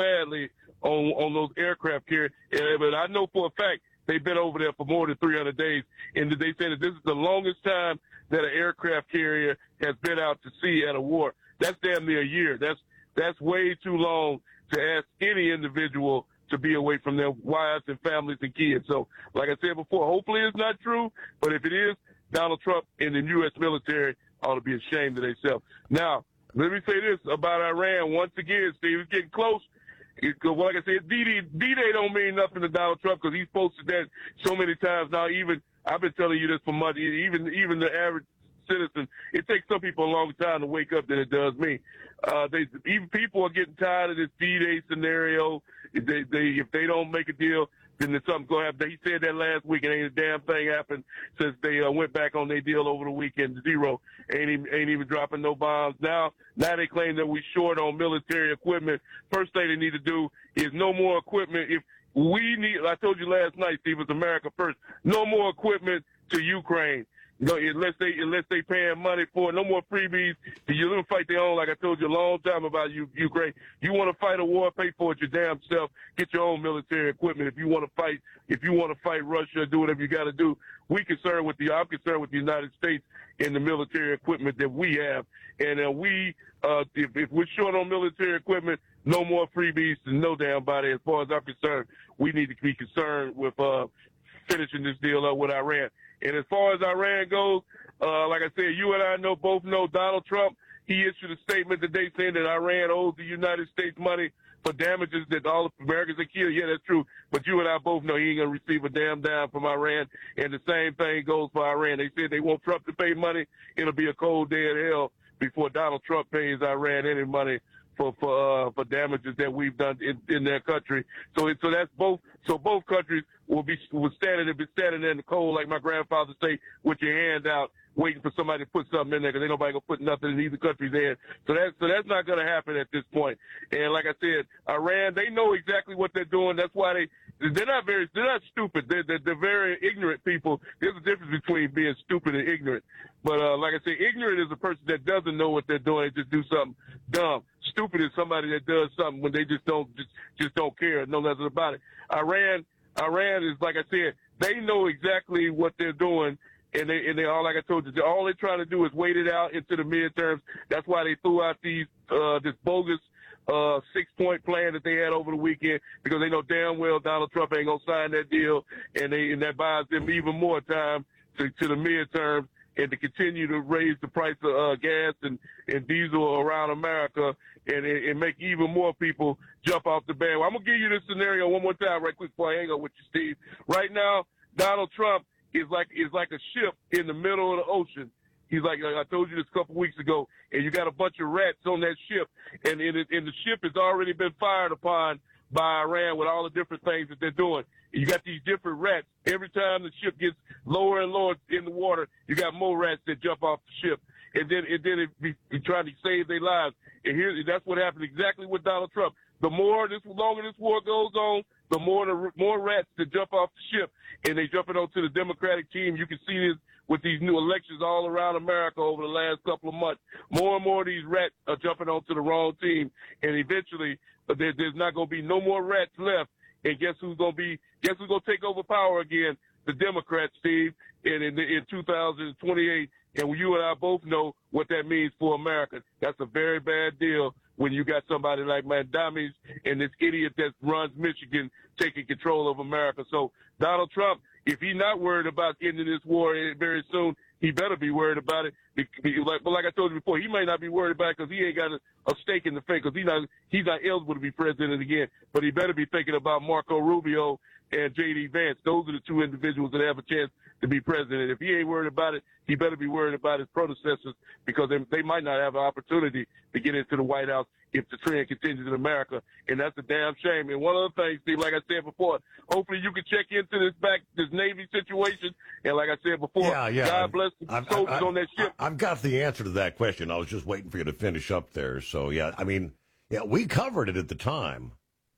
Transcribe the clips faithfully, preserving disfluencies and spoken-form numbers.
badly on on those aircraft carriers. Uh, but I know for a fact they've been over there for more than three hundred days, and they said that this is the longest time that an aircraft carrier has been out to sea at a war. That's damn near a year. That's that's way too long to ask any individual to be away from their wives and families and kids. So, like I said before, hopefully it's not true, but if it is, Donald Trump and the U S military ought to be ashamed of themselves. Now, let me say this about Iran. Once again, Steve, it's getting close. It, like I said, D-Day, D-Day don't mean nothing to Donald Trump because he's posted that so many times now. Even I've been telling you this for months. Even even the average citizen, it takes some people a long time to wake up than it does me. Uh, they even people are getting tired of this D-Day scenario. If they, they if they don't make a deal, then there's something going to happen. He said that last week, and ain't a damn thing happened since they uh, went back on their deal over the weekend. Zero. Ain't even, ain't even dropping no bombs. Now, now they claim that we short on military equipment. First thing they need to do is no more equipment. If we need, I told you last night, Steve, it's America first. No more equipment to Ukraine. No, unless they unless they paying money for it. No more freebies. You let them fight their own. Like I told you a long time about you, Ukraine. You want to fight a war, pay for it your damn self. Get your own military equipment. If you want to fight, if you want to fight Russia, do whatever you got to do. We concerned with the. I'm concerned with the United States and the military equipment that we have. And uh, we, uh, if, if we're short on military equipment, no more freebies to no damn body. As far as I'm concerned, we need to be concerned with uh, finishing this deal up with Iran. And as far as Iran goes, uh, like I said, you and I know both know Donald Trump. He issued a statement today saying that Iran owes the United States money for damages that all of Americans are killed. Yeah, that's true. But you and I both know he ain't going to receive a damn dime from Iran. And the same thing goes for Iran. They said they want Trump to pay money. It'll be a cold day in hell before Donald Trump pays Iran any money for for uh, for damages that we've done in, in their country. So it, so that's both. So both countries will be will standing and be standing there in the cold, like my grandfather say, with your hand out, waiting for somebody to put something in there because ain't nobody gonna put nothing in either country's hand. So that's so that's not gonna happen at this point. And like I said, Iran, they know exactly what they're doing. That's why they they're not very they're not stupid. They're they're, they're very ignorant people. There's a difference between being stupid and ignorant. But uh, like I said, ignorant is a person that doesn't know what they're doing and just do something dumb. Stupid is somebody that does something when they just don't just just don't care, know nothing about it. Iran, Iran is like I said, they know exactly what they're doing, and they and they all like I told you, all they're trying to do is wait it out into the midterms. That's why they threw out these uh, this bogus uh, six point plan that they had over the weekend because they know damn well Donald Trump ain't gonna sign that deal, and they and that buys them even more time to, to the midterms. And to continue to raise the price of uh, gas and, and diesel around America and, and make even more people jump off the bandwagon. I'm going to give you this scenario one more time right quick before I hang up with you, Steve. Right now, Donald Trump is like is like a ship in the middle of the ocean. He's like, I told you this a couple weeks ago, and you got a bunch of rats on that ship, and, and, and the ship has already been fired upon by Iran with all the different things that they're doing. You got these different rats. Every time the ship gets lower and lower in the water, you got more rats that jump off the ship. And then, and then it be, be trying to save their lives. And here, that's what happened exactly with Donald Trump. The more this, longer this war goes on, the more the more rats that jump off the ship, and they jumping onto the Democratic team. You can see this with these new elections all around America over the last couple of months. More and more of these rats are jumping onto the wrong team, and eventually there, there's not going to be no more rats left. And guess who's going to be, guess who's going to take over power again? The Democrats, Steve, in, in, in two thousand twenty-eight. And you and I both know what that means for America. That's a very bad deal when you got somebody like Mandamis and this idiot that runs Michigan taking control of America. So Donald Trump, if he's not worried about ending this war very soon, he better be worried about it. But like I told you before, he may not be worried about it because he ain't got a, a stake in the thing because he's not, he's not eligible to be president again. But he better be thinking about Marco Rubio and J D Vance. Those are the two individuals that have a chance to be president. If he ain't worried about it, he better be worried about his predecessors because they, they might not have an opportunity to get into the White House if the trend continues in America. And that's a damn shame. And one other thing, Steve, like I said before, hopefully you can check into this back, this Navy situation. And like I said before, yeah, yeah. God bless the I've, soldiers I've, on that ship. I've got the answer to that question. I was just waiting for you to finish up there. So, yeah, I mean, yeah, we covered it at the time.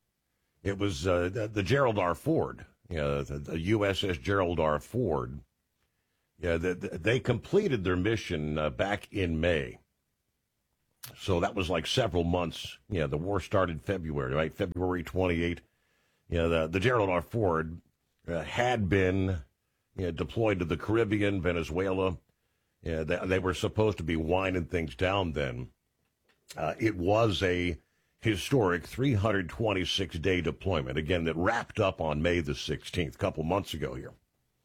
It was uh, the, the Gerald R. Ford, you know, the, the U S S Gerald R. Ford. Yeah, the, the, they completed their mission uh, back in May. So that was like several months. Yeah, the war started February, right? February twenty-eighth. Yeah, the, the Gerald R. Ford uh, had been you know, deployed to the Caribbean, Venezuela. Yeah, they, they were supposed to be winding things down then. Uh, it was a historic three hundred twenty-six day deployment, again, that wrapped up on May the sixteenth, a couple months ago here.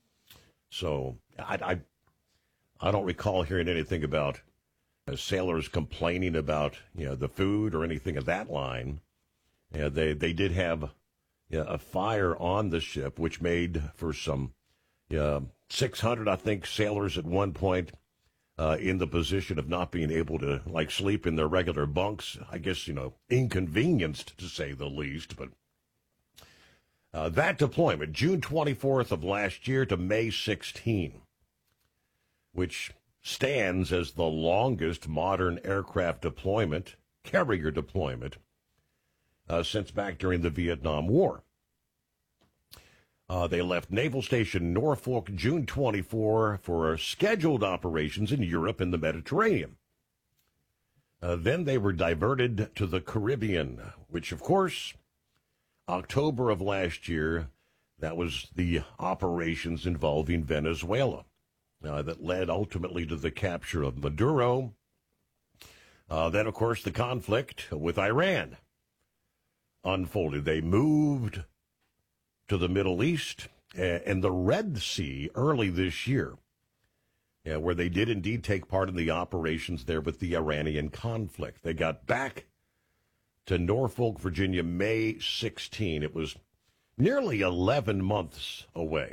So I, I, I don't recall hearing anything about uh, sailors complaining about you know the food or anything of that line. Yeah, they, they did have yeah, a fire on the ship, which made for some yeah, six hundred, I think, sailors at one point uh, in the position of not being able to, like, sleep in their regular bunks. I guess, you know, inconvenienced, to say the least. But uh, that deployment, June twenty-fourth of last year to May sixteenth, which stands as the longest modern aircraft deployment, carrier deployment, Uh, since back during the Vietnam War. Uh, they left Naval Station Norfolk June twenty-fourth for scheduled operations in Europe and the Mediterranean. Uh, then they were diverted to the Caribbean, which, of course, October of last year, that was the operations involving Venezuela uh, that led ultimately to the capture of Maduro. Uh, then, of course, the conflict with Iran unfolded. They moved to the Middle East and the Red Sea early this year, yeah, where they did indeed take part in the operations there with the Iranian conflict. They got back to Norfolk, Virginia, May sixteenth. It was nearly eleven months away.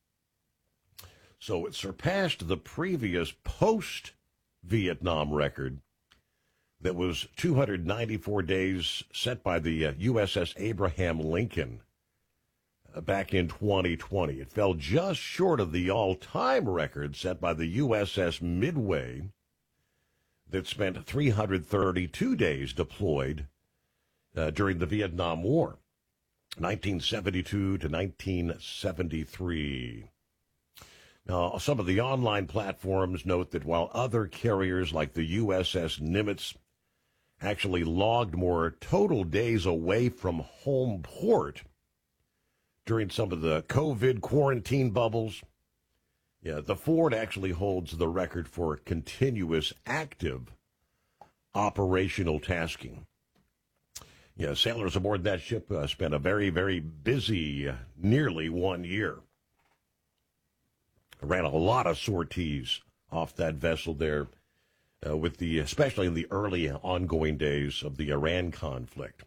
So it surpassed the previous post-Vietnam record that was two hundred ninety-four days set by the uh, U S S Abraham Lincoln uh, back in twenty twenty. It fell just short of the all-time record set by the U S S Midway that spent three hundred thirty-two days deployed uh, during the Vietnam War, nineteen seventy-two to nineteen seventy-three. Now, some of the online platforms note that while other carriers like the U S S Nimitz actually logged more total days away from home port during some of the COVID quarantine bubbles, yeah, the Ford actually holds the record for continuous active operational tasking. Yeah, sailors aboard that ship uh, spent a very, very busy uh, nearly one year. Ran a lot of sorties off that vessel there. Uh, with the, especially in the early ongoing days of the Iran conflict.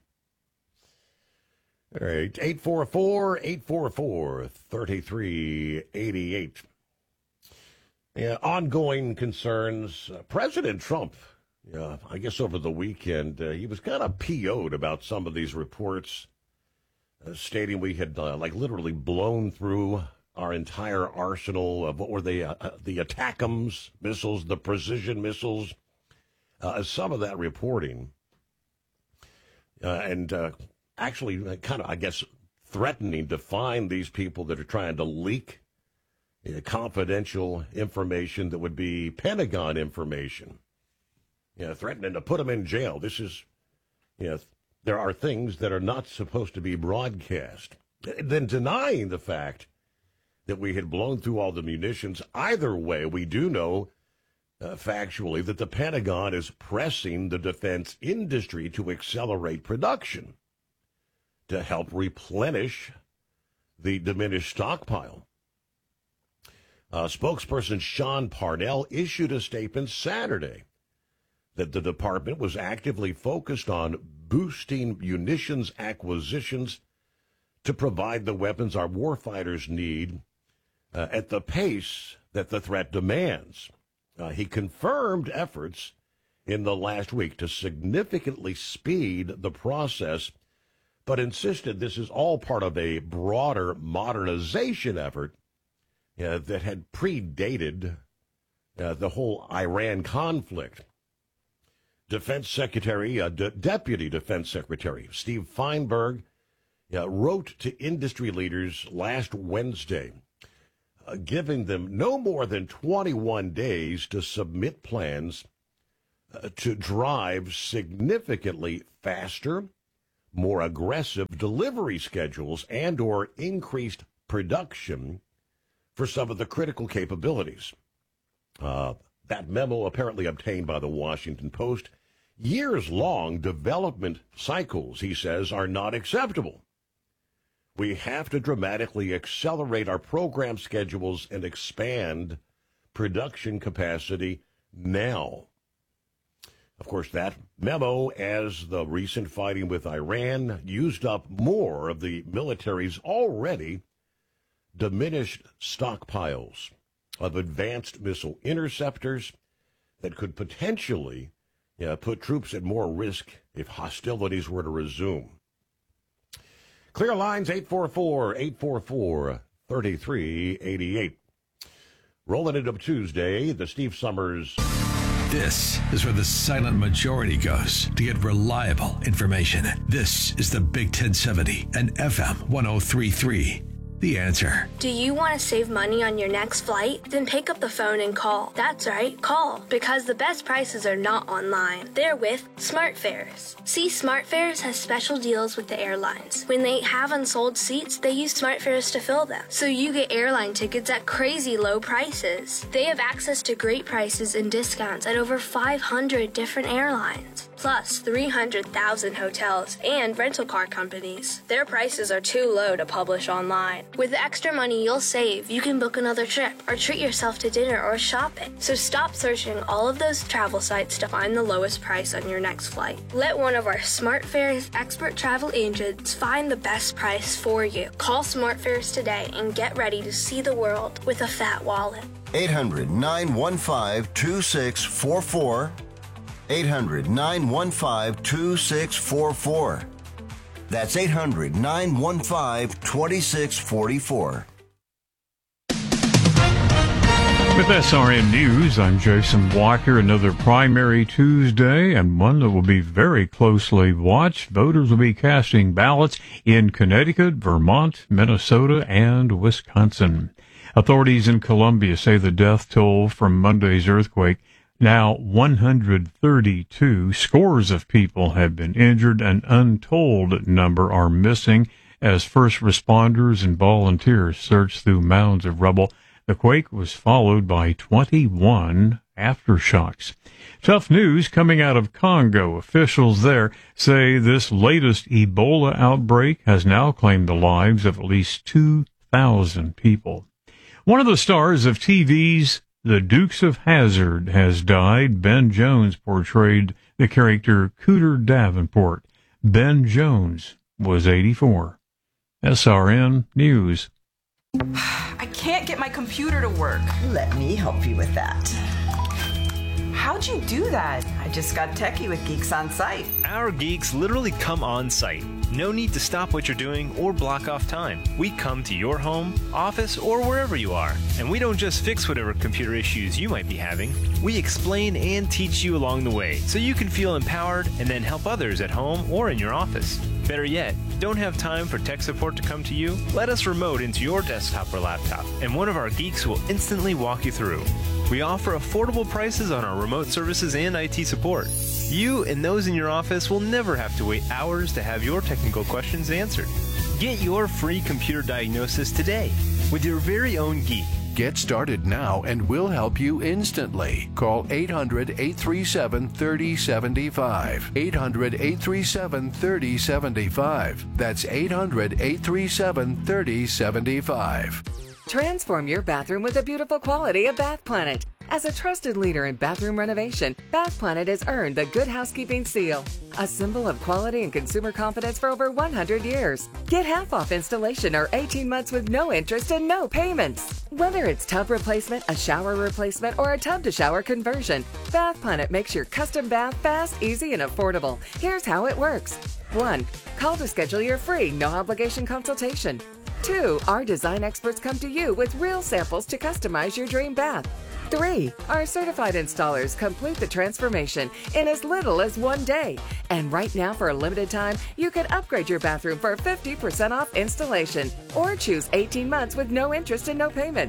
All right, eight four four, eight four four, three three eight eight. Yeah, ongoing concerns. Uh, President Trump, uh, I guess over the weekend, uh, he was kind of P O'd about some of these reports, uh, stating we had, uh, like, literally blown through our entire arsenal of what were they, uh, the ATACMS missiles, the precision missiles, uh, some of that reporting, uh, and uh, actually kind of, I guess, threatening to find these people that are trying to leak uh, confidential information that would be Pentagon information, you know, threatening to put them in jail. This is, you know, there are things that are not supposed to be broadcast. Then denying the fact that we had blown through all the munitions. Either way, we do know uh, factually that the Pentagon is pressing the defense industry to accelerate production to help replenish the diminished stockpile. Uh, spokesperson Sean Parnell issued a statement Saturday that the department was actively focused on boosting munitions acquisitions to provide the weapons our warfighters need Uh, at the pace that the threat demands. Uh, he confirmed efforts in the last week to significantly speed the process, but insisted this is all part of a broader modernization effort uh, that had predated uh, the whole Iran conflict. Defense Secretary, uh, De- Deputy Defense Secretary Steve Feinberg uh, wrote to industry leaders last Wednesday, giving them no more than twenty-one days to submit plans uh, to drive significantly faster, more aggressive delivery schedules and or increased production for some of the critical capabilities. Uh, that memo apparently obtained by the Washington Post. Years-long development cycles, he says, are not acceptable. We have to dramatically accelerate our program schedules and expand production capacity now. Of course, that memo, as the recent fighting with Iran used up more of the military's already diminished stockpiles of advanced missile interceptors that could potentially you know, put troops at more risk if hostilities were to resume. Clear lines eight four four, eight four four, three three eight eight. Rolling into Tuesday, the Steve Summers. This is where the silent majority goes to get reliable information. This is the Big ten seventy and F M one oh three point three. The Answer. Do you want to save money on your next flight? Then pick up the phone and call. That's right, call. Because the best prices are not online. They're with SmartFares. See, SmartFares has special deals with the airlines. When they have unsold seats, they use SmartFares to fill them. So you get airline tickets at crazy low prices. They have access to great prices and discounts at over five hundred different airlines. Plus three hundred thousand hotels and rental car companies. Their prices are too low to publish online. With the extra money you'll save, you can book another trip or treat yourself to dinner or shopping. So stop searching all of those travel sites to find the lowest price on your next flight. Let one of our SmartFares expert travel agents find the best price for you. Call SmartFares today and get ready to see the world with a fat wallet. eight hundred, nine one five, two six four four. eight hundred, nine one five, two six four four. That's eight hundred, nine one five, two six four four. With S R N News, I'm Jason Walker. Another primary Tuesday, and one that will be very closely watched. Voters will be casting ballots in Connecticut, Vermont, Minnesota, and Wisconsin. Authorities in Columbia say the death toll from Monday's earthquake now one hundred thirty-two. Scores of people have been injured. An untold number are missing as first responders and volunteers search through mounds of rubble. The quake was followed by twenty-one aftershocks. Tough news coming out of Congo. Officials there say this latest Ebola outbreak has now claimed the lives of at least two thousand people. One of the stars of T V's The Dukes of Hazzard has died. Ben Jones portrayed the character Cooter Davenport. Ben Jones was eighty-four. S R N News. I can't get my computer to work. Let me help you with that. How'd you do that? I just got techie with Geeks on Site. Our geeks literally come on site. No need to stop what you're doing or block off time. We come to your home, office, or wherever you are. And we don't just fix whatever computer issues you might be having. We explain and teach you along the way so you can feel empowered and then help others at home or in your office. Better yet, don't have time for tech support to come to you? Let us remote into your desktop or laptop, and one of our geeks will instantly walk you through. We offer affordable prices on our remote services and I T support. You and those in your office will never have to wait hours to have your technical questions answered. Get your free computer diagnosis today with your very own geek. Get started now and we'll help you instantly. Call eight hundred, eight three seven, three oh seven five. eight hundred, eight three seven, three oh seven five. That's eight hundred, eight three seven, three oh seven five. Transform your bathroom with the beautiful quality of Bath Planet. As a trusted leader in bathroom renovation, Bath Planet has earned the Good Housekeeping Seal, a symbol of quality and consumer confidence for over one hundred years. Get half off installation or eighteen months with no interest and no payments. Whether it's tub replacement, a shower replacement, or a tub-to-shower conversion, Bath Planet makes your custom bath fast, easy, and affordable. Here's how it works. one. Call to schedule your free, no-obligation consultation. two. Our design experts come to you with real samples to customize your dream bath. three. Our certified installers complete the transformation in as little as one day. And right now, for a limited time, you can upgrade your bathroom for fifty percent off installation or choose eighteen months with no interest and no payments.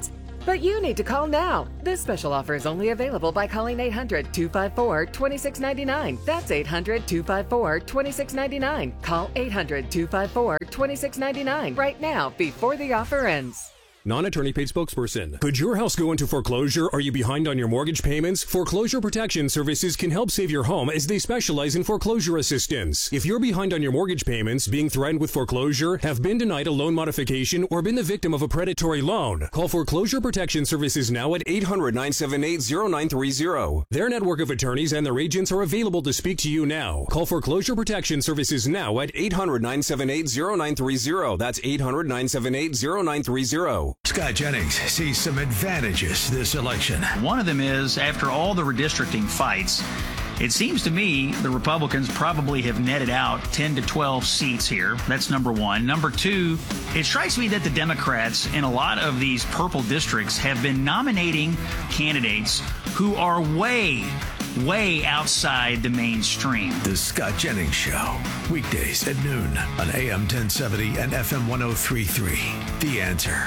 But you need to call now. This special offer is only available by calling eight hundred, two five four, two six nine nine. That's eight hundred, two five four, two six nine nine. Call eight hundred, two five four, two six nine nine right now before the offer ends. Non-attorney paid spokesperson. Could your house go into foreclosure? Are you behind on your mortgage payments? Foreclosure Protection Services can help save your home as they specialize in foreclosure assistance. If you're behind on your mortgage payments, being threatened with foreclosure, have been denied a loan modification, or been the victim of a predatory loan, call Foreclosure Protection Services now at eight hundred, nine seven eight, zero nine three zero. Their network of attorneys and their agents are available to speak to you now. Call Foreclosure Protection Services now at eight hundred, nine seven eight, zero nine three zero. That's eight hundred, nine seven eight, zero nine three zero. Scott Jennings sees some advantages this election. One of them is, after all the redistricting fights, it seems to me the Republicans probably have netted out ten to twelve seats here. That's number one. Number two, it strikes me that the Democrats in a lot of these purple districts have been nominating candidates who are way, way outside the mainstream. The Scott Jennings Show, weekdays at noon on A M ten seventy and F M one oh three point three. The Answer.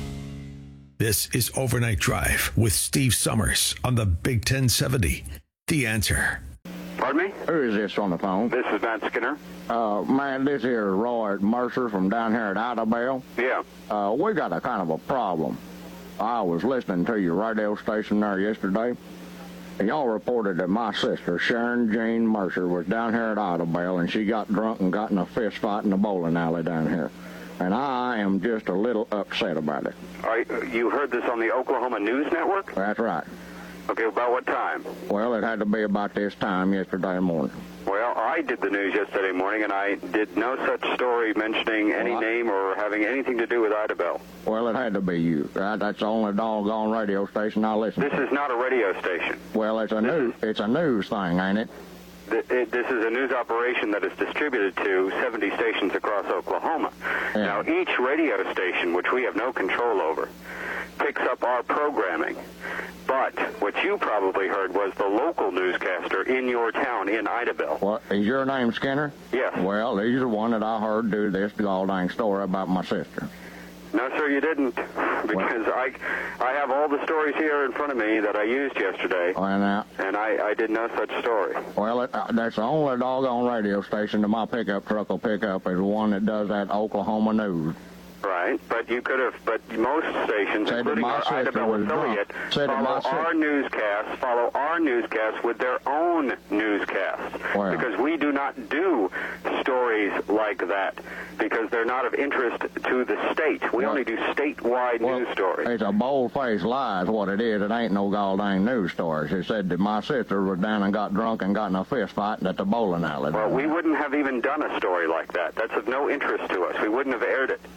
This is Overnight Drive with Steve Summers on the Big ten seventy. The Answer. Pardon me? Who is this on the phone? This is Matt Skinner. Uh, man, this here is Roy Mercer from down here at Idabel. Yeah. Uh, we got a kind of a problem. I was listening to your radio station there yesterday, and y'all reported that my sister, Sharon Jane Mercer, was down here at Idabel, and she got drunk and got in a fist fight in the bowling alley down here. And I am just a little upset about it. All right, you heard this on the Oklahoma News Network? That's right. Okay, about what time? Well, it had to be about this time yesterday morning. Well, I did the news yesterday morning, and I did no such story mentioning any well, I... name or having anything to do with Idabel. Well, it had to be you. Right? That's the only doggone radio station I listen this to. This is not a radio station. Well, it's a news, is... it's a news thing, ain't it? This is a news operation that is distributed to seventy stations across Oklahoma. Yeah. Now, each radio station, which we have no control over, picks up our programming. But what you probably heard was the local newscaster in your town, in Idabel. What, is your name Skinner? Yes. Well, he's the one that I heard do this gall-dang story about my sister. No, sir, you didn't, because well, I I have all the stories here in front of me that I used yesterday, well, now, and I, I did no such story. Well, it, uh, that's the only doggone radio station that my pickup truck will pick up is the one that does that Oklahoma news. Right, but you could have, but most stations, said including our Idabel affiliate, follow our newscasts, follow our newscasts with their own newscasts. Well, because we do not do stories like that, because they're not of interest to the state. We well, only do statewide well, news stories. It's a bold-faced lie is what it is. It ain't no gall-dang news stories. It said that my sister was down and got drunk and got in a fist fight at the bowling alley. Well, we wouldn't have even done a story like that. That's of no interest to us. We wouldn't have aired it.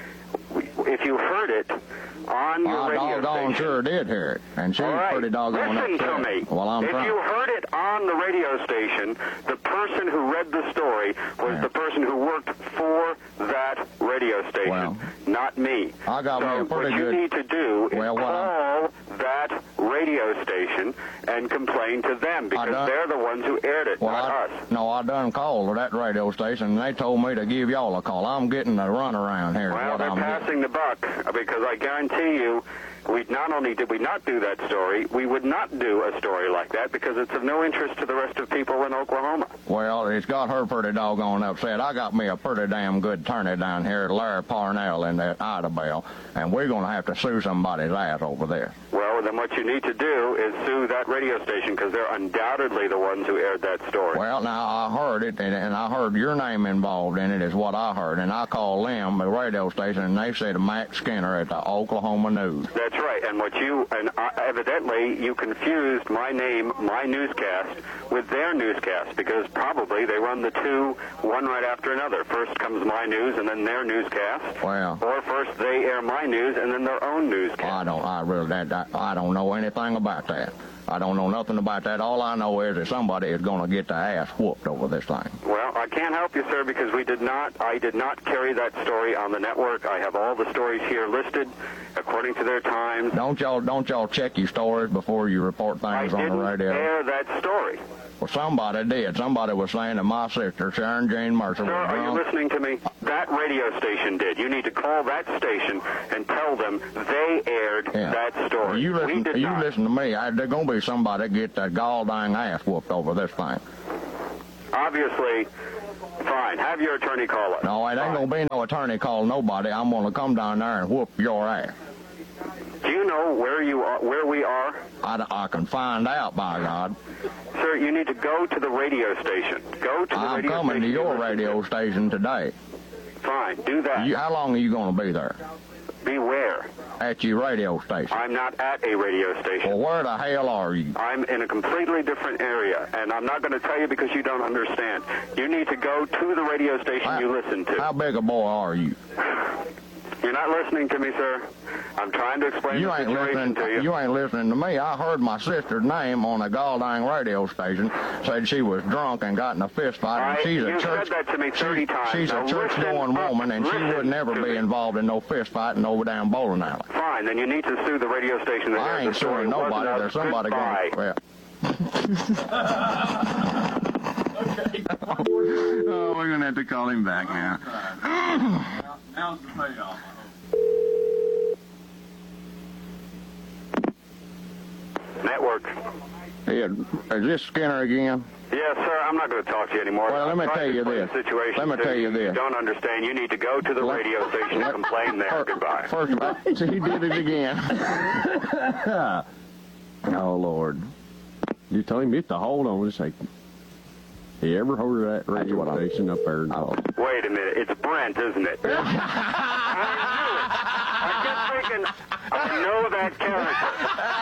If you heard it on your I radio doggone station, sure did hear it, and she all was right, pretty doggone listen upset. to me. Well, I'm if trying. you heard it on the radio station, the person who read the story was yeah. the person who worked for that radio station, well, not me. I got so me a pretty what good. you need to do is well, call that radio station and complain to them, because done, they're the ones who aired it, well, not I, us. No, I done called that radio station, and they told me to give y'all a call. I'm getting the runaround here. Well, what they're I'm passing getting. the buck, because I guarantee you, we not only did we not do that story, we would not do a story like that, because it's of no interest to the rest of people in Oklahoma. Well, it's got her pretty doggone upset. I got me a pretty damn good attorney down here at Larry Parnell in that Idabel, and we're going to have to sue somebody's ass over there. Well, then what you need to do is sue that radio station, because they're undoubtedly the ones who aired that story. Well, now, I heard it, and, and I heard your name involved in it is what I heard, and I called them, the radio station, and they said Matt Skinner at the Oklahoma News. That's right, and what you, and uh, evidently you confused my name, my newscast, with their newscast, because probably they run the two, one right after another. First comes my news, and then their newscast. Well. Or first they air my news, and then their own newscast. I don't, I really, that, that, I I don't know anything about that. I don't know nothing about that. All I know is that somebody is going to get their ass whooped over this thing. Well, I can't help you, sir, because we did not, I did not carry that story on the network. I have all the stories here listed according to their times. Don't y'all, don't y'all check your stories before you report things I on the radio? I didn't air that story. Well, somebody did. Somebody was saying that my sister, Sharon Jane Mercer, Sir, was are you drunk. listening to me? That radio station did. You need to call that station and tell them they aired Yeah. that story. You we listen, did you not. listen to me. I, there's going to be somebody get that gall dang ass whooped over this thing. Obviously, fine. Have your attorney call us. No, it ain't going to be no attorney call nobody. I'm going to come down there and whoop your ass. Do you know where you are, where we are? I, I can find out, by God. Sir, you need to go to the radio station. Go to the I'm radio coming station. to your you listen radio station today. Fine, do that. You, how long are you going to be there? Be where? At your radio station. I'm not at a radio station. Well, where the hell are you? I'm in a completely different area, and I'm not going to tell you because you don't understand. You need to go to the radio station How- you listen to. How big a boy are you? You're not listening to me, sir. I'm trying to explain You the ain't situation listening. to you. You ain't listening to me. I heard my sister's name on a goddamn radio station. Said she was drunk and got in a fist fight. And I- she's a you've church. said that to me thirty times. She's Now a church-going listen up. woman, and she Listen would never to be me. involved in no fist fighting over damn bowling alley. Fine, then you need to sue the radio station that I aired ain't the story. suing It wasn't nobody. us. There's somebody Goodbye. going. Oh, we're gonna have to call him back now. Now's the payoff. Network. Yeah, is this Skinner again? Yes, sir. I'm not going to talk to you anymore. Well, let me I'm trying tell to you explain this. the situation Let me to tell you this. You don't understand. You need to go to the Let- radio station let- and complain there. Goodbye. First of all, see, he did it again. Oh, Lord. You tell him hit the hold on a second. You ever heard of that radio station up there? Oh. Wait a minute. It's Brent, isn't it? I knew it. I kept thinking, I know that character.